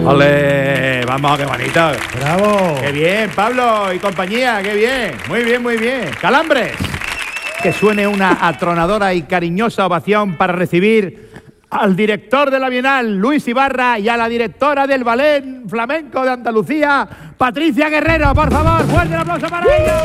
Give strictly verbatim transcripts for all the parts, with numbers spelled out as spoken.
¡Ole! ¡Vamos, qué bonito! ¡Bravo! ¡Qué bien, Pablo y compañía! ¡Qué bien! Muy bien, muy bien. ¡Calambres! Que suene una atronadora y cariñosa ovación para recibir al director de la Bienal, Luis Ibarra, y a la directora del Ballet Flamenco de Andalucía, Patricia Guerrero. Por favor, fuerte el aplauso para ellos.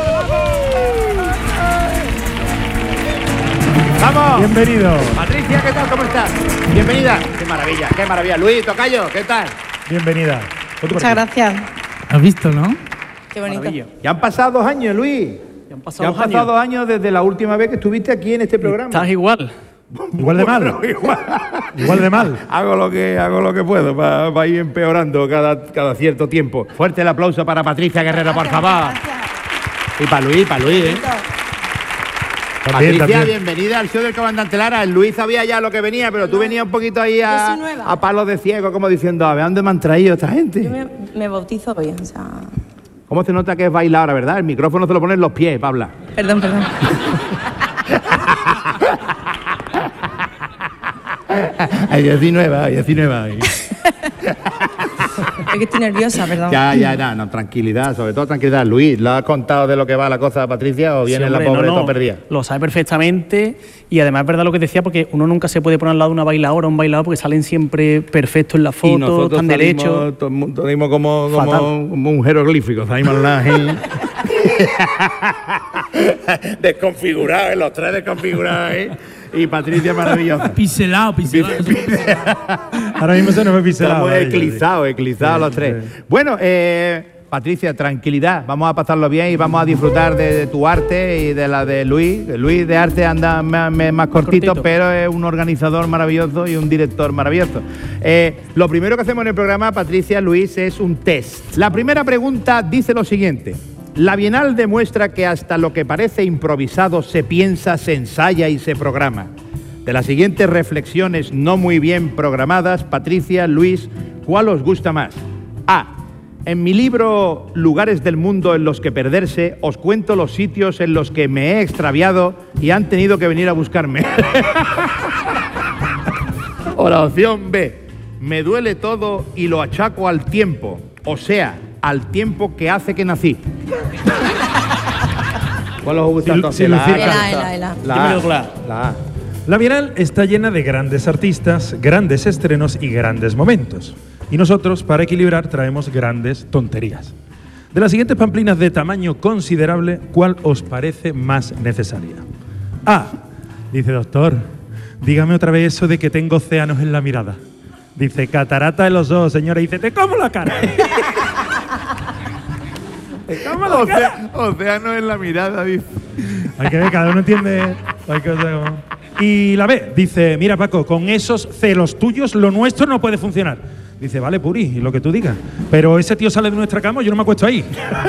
¡Vamos! ¡Vamos! Bienvenido. Patricia, ¿qué tal? ¿Cómo estás? Bienvenida. ¡Qué maravilla, qué maravilla! Luis, tocayo, ¿qué tal? Bienvenida. Muchas gracias. ¿Has visto, no? Qué bonito. Maravilla. Ya han pasado dos años, Luis. Ya han pasado, ya han dos, pasado años. dos años desde la última vez que estuviste aquí en este programa. Estás igual. Igual de mal. Bueno, igual. Igual de mal. Hago lo que, hago lo que puedo para, para ir empeorando cada, cada cierto tiempo. Fuerte el aplauso para Patricia Guerrero, por favor. Gracias. Y para Luis, para Luis, ¿eh? También, Patricia, también. bienvenida al show del Comandante Lara. El Luis sabía ya lo que venía, pero tú venías un poquito ahí Yo a, soy nueva. a palos de ciego, como diciendo, a ver, ¿dónde me han traído esta gente? Yo me, me bautizo hoy, o sea... ¿Cómo se nota que es bailadora, verdad? El micrófono se lo ponen en los pies, Pabla. Perdón, perdón. Ay, yo soy nueva, yo soy nueva. Es que estoy nerviosa, perdón. Ya, ya, ya, no, tranquilidad, sobre todo tranquilidad. Luis, ¿lo has contado de lo que va la cosa, Patricia, o viene Sí, la hombre, pobre no, no, toda perdida? Lo sabe perfectamente y además es verdad lo que decía, porque uno nunca se puede poner al lado de una bailadora o un bailador porque salen siempre perfectos en la Y foto, nosotros tan derechos. salimos, to- mu- salimos como, como, Fatal. como un jeroglífico, salimos la desconfigurados, los tres desconfigurados, ¿eh? Y Patricia maravillosa. Piselado, piselado. Ahora mismo se nos ve piselado. Estamos ahí, eclizados, eclizados Sí, los tres. sí. Bueno, eh, Patricia, tranquilidad. Vamos a pasarlo bien y vamos a disfrutar de, de tu arte y de la de Luis. Luis de arte anda más, más cortito, cortito. pero es un organizador maravilloso y un director maravilloso. Eh, lo primero que hacemos en el programa, Patricia, Luis, es un test. La primera pregunta dice lo siguiente. La Bienal demuestra que hasta lo que parece improvisado se piensa, se ensaya y se programa. De las siguientes reflexiones no muy bien programadas, Patricia, Luis, ¿cuál os gusta más? A. En mi libro Lugares del mundo en los que perderse, os cuento los sitios en los que me he extraviado y han tenido que venir a buscarme. O la opción B. Me duele todo y lo achaco al tiempo, o sea, al tiempo que hace que nací. ¿Cuál os gusta Sí, entonces? sí, La A, Lucía. El A, Carlota. el A, el A. La Yo me A. quedo con la A. La A. La Bienal está llena de grandes artistas, grandes estrenos y grandes momentos. Y nosotros, para equilibrar, traemos grandes tonterías. De las siguientes pamplinas de tamaño considerable, ¿cuál os parece más necesaria? A. Dice, doctor, dígame otra vez eso de que tengo océanos en la mirada. Dice, catarata en los ojos, señora. Dice, te como la cara. Océ- Océano en la mirada, dice. Hay que ver, cada uno entiende. Hay que ver cómo. Y la B dice, mira Paco, con esos celos tuyos lo nuestro no puede funcionar. Dice, vale, Puri, lo que tú digas. Pero ese tío sale de nuestra cama, yo no me acuesto ahí.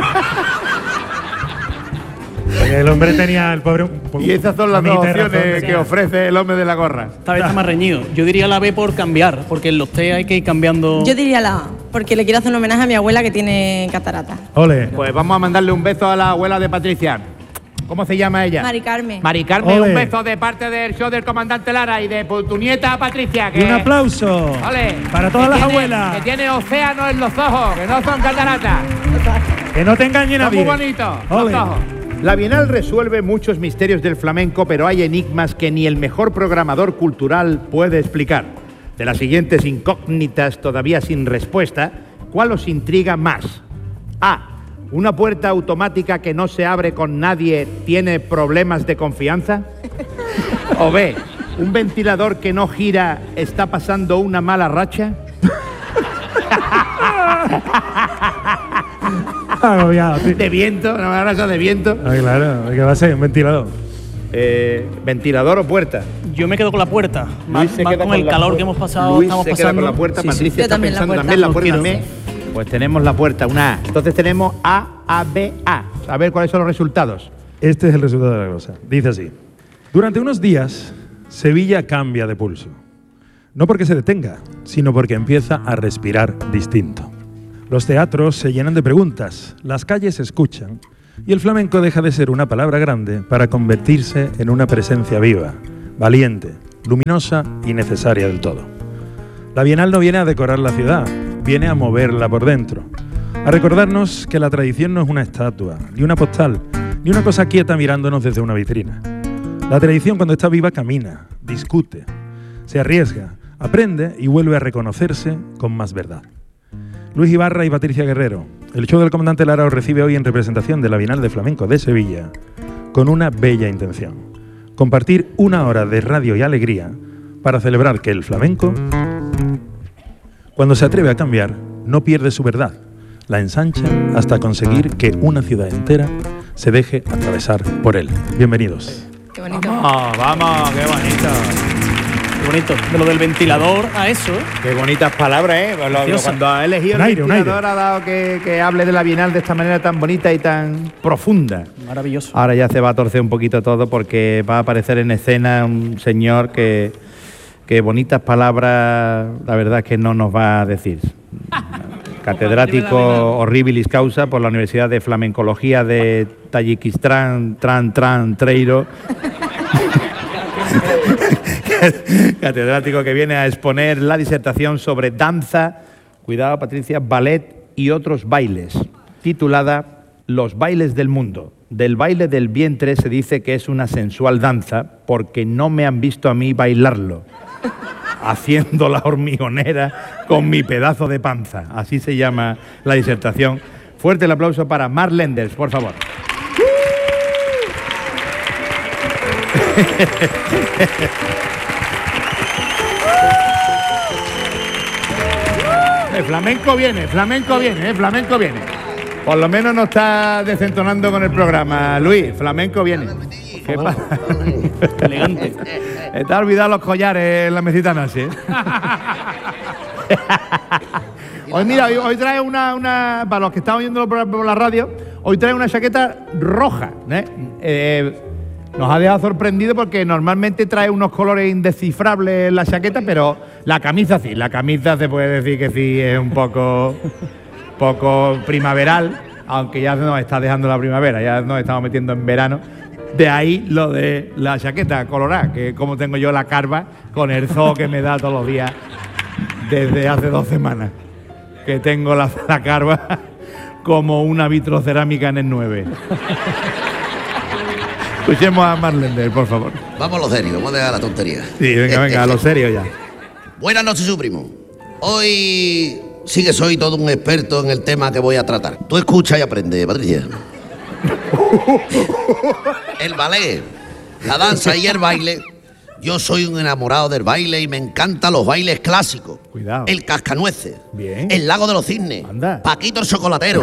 Porque el hombre tenía el pobre. Y esas son las una dos mitad de opciones razón. que ofrece el hombre de la gorra. Esta vez está más reñido. Yo diría la B por cambiar, porque en los T hay que ir cambiando. Yo diría la A, porque le quiero hacer un homenaje a mi abuela que tiene catarata. Ole. Pues vamos a mandarle un beso a la abuela de Patricia. ¿Cómo se llama ella? Mari Carmen. Mari Carmen, Ole. un beso de parte del show del Comandante Lara y de tu nieta Patricia. Que, Y un aplauso Ole. para todas Que las tiene- abuelas. Que tiene océano en los ojos, que no son cataratas. Que no te engañen a Son muy nadie. bonitos los Ole. ojos. La Bienal resuelve muchos misterios del flamenco, pero hay enigmas que ni el mejor programador cultural puede explicar. De las siguientes incógnitas todavía sin respuesta, ¿cuál os intriga más? A. ¿Una puerta automática que no se abre con nadie tiene problemas de confianza? ¿O B. ¿Un ventilador que no gira está pasando una mala racha? Agobiado, tío. ¿De viento? ¿Una mala racha de viento? Ay, claro, ¿qué va a ser? Un ventilador. Eh, ¿Ventilador o puerta? Yo me quedo con la puerta. Más, Luis se más queda con el la calor pu- que hemos pasado, Luis estamos se pasando. queda con la puerta, Sí, sí. Patricia Yo está también la pensando puerta. también la puerta. Quiero. también. Pues tenemos la puerta, una A. Entonces tenemos A, A, B, A. A ver cuáles son los resultados. Este es el resultado de la cosa. Dice así. Durante unos días, Sevilla cambia de pulso. No porque se detenga, sino porque empieza a respirar distinto. Los teatros se llenan de preguntas, las calles se escuchan y el flamenco deja de ser una palabra grande para convertirse en una presencia viva, valiente, luminosa y necesaria del todo. La Bienal no viene a decorar la ciudad, viene a moverla por dentro, a recordarnos que la tradición no es una estatua, ni una postal, ni una cosa quieta mirándonos desde una vitrina. La tradición, cuando está viva, camina, discute, se arriesga, aprende y vuelve a reconocerse con más verdad. Luis Ibarra y Patricia Guerrero, el show del Comandante Lara os recibe hoy en representación de la Bienal de Flamenco de Sevilla con una bella intención: compartir una hora de radio y alegría para celebrar que el flamenco, cuando se atreve a cambiar, no pierde su verdad, la ensancha hasta conseguir que una ciudad entera se deje atravesar por él. Bienvenidos. Qué bonito. Vamos, vamos, qué bonito. Qué bonito. De lo del ventilador a eso. Qué bonitas palabras, ¿eh? Lo- lo- Preciosa. cuando ha elegido Un el aire, un ventilador ha dado que, que hable de la Bienal de esta manera tan bonita y tan profunda. Maravilloso. Ahora ya se va a torcer un poquito todo porque va a aparecer en escena un señor que, que bonitas palabras, la verdad es que no nos va a decir. Catedrático horribilis causa por la Universidad de Flamencología de Tayikistán, Tran, Tran, Treiro. Catedrático que viene a exponer la disertación sobre danza, cuidado Patricia, ballet y otros bailes, titulada Los bailes del mundo. Del baile del vientre se dice que es una sensual danza porque no me han visto a mí bailarlo, haciendo la hormigonera con mi pedazo de panza. Así se llama la disertación. Fuerte el aplauso para Marc Lenders, por favor. El flamenco viene, flamenco viene, eh, flamenco viene. Por lo menos no está desentonando con el programa. Luis, flamenco viene. ¿Qué pasa? Elegante. Está olvidado los collares en la mesita nazi, ¿eh? Hoy mira, hoy, hoy trae una, una, para los que están oyendo por, por la radio, hoy trae una chaqueta roja, ¿eh? Eh, nos ha dejado sorprendido porque normalmente trae unos colores indescifrables en la chaqueta, pero la camisa sí, la camisa se puede decir que sí es un poco, poco primaveral, aunque ya nos está dejando la primavera, ya nos estamos metiendo en verano. De ahí lo de la chaqueta colorada, que como tengo yo la carva con el zoo que me da todos los días desde hace dos semanas, que tengo la, la carva como una vitrocerámica en el nueve. Escuchemos a Marc Lenders, por favor. Vamos a lo serio, vamos a dejar la tontería. Sí, venga, venga, a lo serio ya. Buenas noches, su primo. Hoy sí que soy todo un experto en el tema que voy a tratar. Tú escucha y aprende, Patricia. El ballet, la danza y el baile. Yo soy un enamorado del baile y me encantan los bailes clásicos. Cuidado. El cascanueces. Bien. El lago de los cisnes. Anda. Paquito el chocolatero.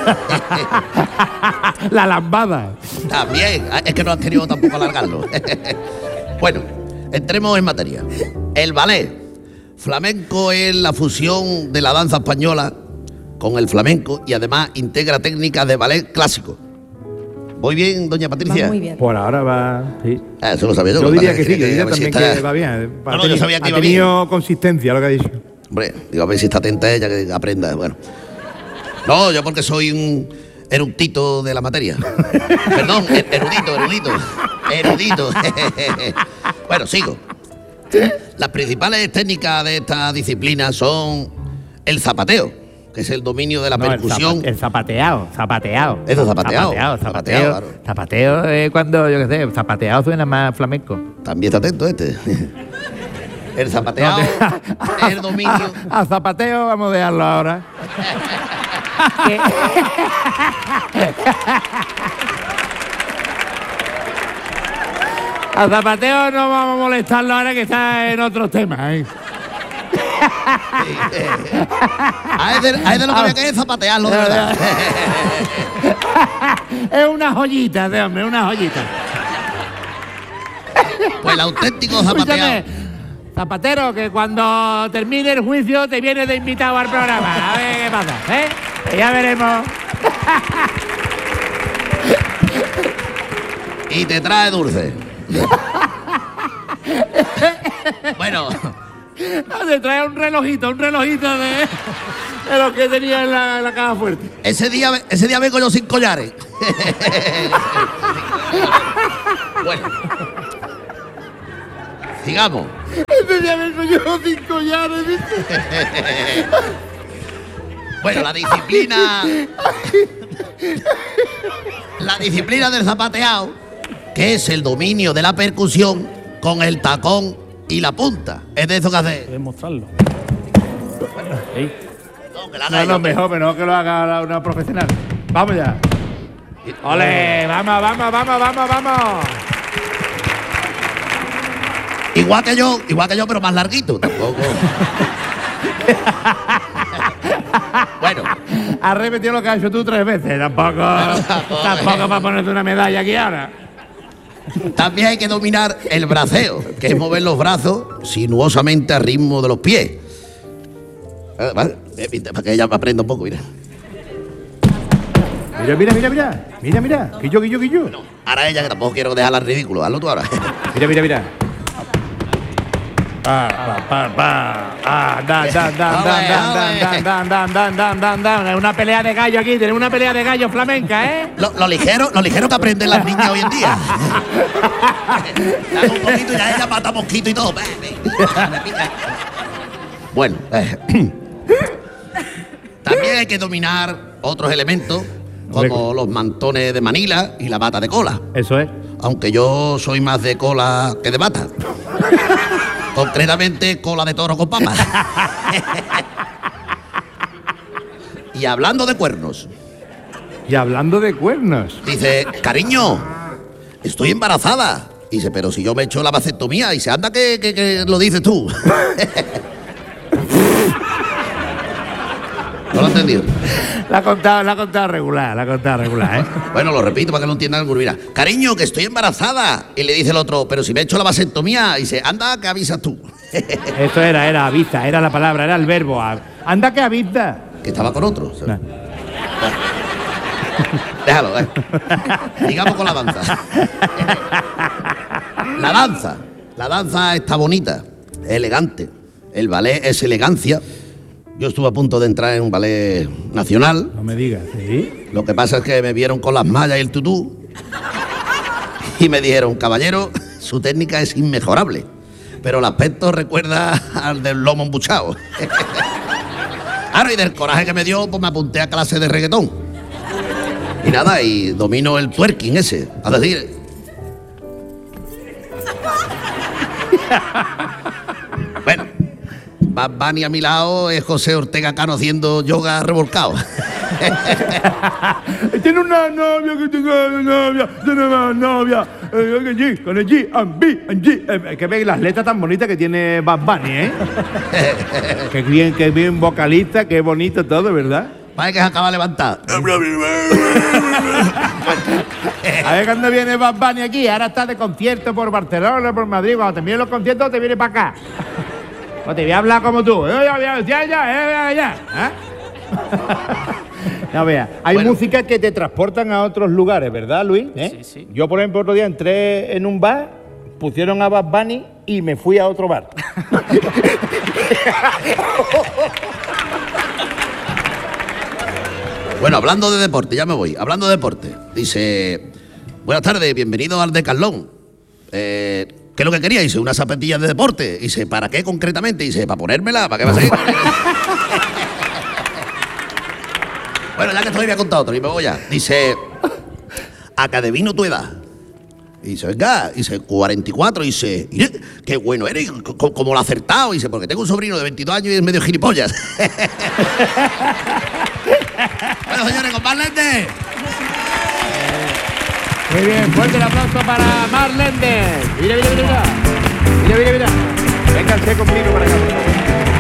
La lambada. También, es que no han querido tampoco alargarlo. Bueno, entremos en materia. El ballet. Flamenco es la fusión de la danza española con el flamenco y además integra técnicas de ballet clásico. ¿Voy bien, doña Patricia? Va muy bien. Por ahora va, sí. Ah, eso lo sabía yo. Yo lo diría pasa que es sí, yo diría a ver si también está- que va bien. No, Ha no, yo tenido- sabía que ha iba tenido consistencia lo que ha dicho. Hombre, digo, a ver si está atenta ella, que aprenda. Bueno. No, yo porque soy un erudito de la materia. Perdón, er- erudito, erudito. Erudito. Bueno, sigo. Las principales técnicas de esta disciplina son el zapateo, que es el dominio de la No, el percusión. zapa- El zapateado, zapateado. Eso, zapateado. Zapateado, Zapateado, zapateado. claro. Zapateo es cuando, yo qué sé, zapateado suena más flamenco. También está atento este. El zapateado es el dominio. A, a zapateo vamos a dejarlo ahora. Que- a zapateo no vamos a molestarlo ahora que está en otros temas, ¿eh? A es de, a es de lo que había que es zapatearlo, de verdad. Es una joyita, de hombre, una joyita. Pues el auténtico zapateado. Escúchame, zapatero, que cuando termine el juicio te vienes de invitado al programa. A ver qué pasa, ¿eh? Que ya veremos. Y te trae dulce. Bueno, Te trae un relojito, un relojito de, de lo que tenía en la, en la caja fuerte. ese día, ese día vengo yo sin collares. Bueno. Sigamos. Este día vengo yo sin collares, ¿viste? Bueno, la disciplina... La disciplina del zapateado, que es el dominio de la percusión con el tacón y la punta. Es de eso que hace. Puedes mostrarlo. Sí. No, que la haga No, ella, no, hombre. mejor, mejor que lo haga una profesional. Vamos ya. ¡Ole! ¡Vamos, vamos, vamos, vamos, vamos! Igual que yo, igual que yo, pero más larguito. Tampoco. Bueno. Has repetido lo que has hecho tú tres veces. Tampoco. tampoco, Tampoco eh. para ponerte una medalla aquí ahora. También hay que dominar el braceo, que es mover los brazos sinuosamente al ritmo de los pies. Eh, Vale, eh, para que ella aprenda un poco, mira. Mira, mira, mira, mira. Mira, mira. Que yo, que yo, que yo. Ahora ella, que tampoco quiero dejarla en ridículo. Hazlo tú ahora. Mira, mira, mira. Pa, pa, pa, pa. Ah, dan, dan, dan, dan, dan, dan, dan, dan, dan, dan, dan, dan. Es una pelea de gallo aquí. Tenemos una pelea de gallo flamenca, ¿eh? Lo, lo ligero, lo ligero que aprenden las niñas hoy en día. Dame un poquito y ya ella mata mosquito y todo. Ve, ve. Me pica. Bueno, eh, también hay que dominar otros elementos, como los mantones de Manila y la bata de cola. Eso es. Aunque yo soy más de cola que de bata. Concretamente, cola de toro con papas. Y hablando de cuernos, Y hablando de cuernos. dice, cariño, estoy embarazada. Dice, pero si yo me he hecho la vasectomía. Dice, anda que, que, que lo dices tú. ¿No lo has entendido? La ha contado, la ha contado regular, la ha contado regular, ¿eh? Bueno, lo repito para que lo entiendan algunos. Mira, cariño, que estoy embarazada. Y le dice el otro, pero si me he hecho la vasectomía. Dice, anda que avisas tú. Eso era, era avisa, era la palabra, era el verbo. a- Anda que avisa. Que estaba con otro. No. Déjalo, eh. Digamos con la danza. La danza. La danza está bonita, es elegante. El ballet es elegancia. Yo estuve a punto de entrar en un ballet nacional. No me digas, ¿sí? Lo que pasa es que me vieron con las mallas y el tutú y me dijeron, caballero, su técnica es inmejorable, pero el aspecto recuerda al del lomo embuchado. Claro, y del coraje que me dio, pues me apunté a clase de reggaetón. Y nada, y domino el twerking ese. Es decir... Bueno, Bad Bunny a mi lado es José Ortega Cano haciendo yoga revolcado. Tiene una novia que tiene una novia, tiene una novia, eh, con el G, con el G, and B, and G. Eh, Es que veis las letras tan bonitas que tiene Bad Bunny, ¿eh? Qué bien, qué bien vocalista, qué bonito todo, ¿verdad? Parece que se acaba de levantar. A ver cuándo viene Bad Bunny aquí. Ahora está de concierto por Barcelona, por Madrid. Cuando termine los conciertos te viene para acá. O te voy a hablar como tú. Eh, Ya, ya, ya, ya, ya, ya. ¿Eh? No veas, hay Bueno. música que te transportan a otros lugares, ¿verdad, Luis? ¿Eh? Sí, sí. Yo, por ejemplo, otro día entré en un bar, pusieron a Bad Bunny y me fui a otro bar. Bueno, hablando de deporte, ya me voy. Hablando de deporte, dice: buenas tardes, bienvenido al Decathlon. Eh, ¿Qué es lo que quería? Dice, unas zapatillas de deporte. Dice, ¿para qué concretamente? Dice, para ponérmela, ¿para qué va a ser? Bueno, ya que estoy, voy a contar otro y me voy ya. Dice, a que adivino tu edad. Y dice, venga, dice, cuarenta y cuatro. Y dice, "Mire, qué bueno eres, co- como lo ha acertado. Y dice, porque tengo un sobrino de veintidós años y es medio gilipollas. Bueno, señores, con más lentes. Muy bien, fuerte el aplauso para Marlende. Mira, mira, mira, mira. Mira, mira, mira. Vénganse conmigo.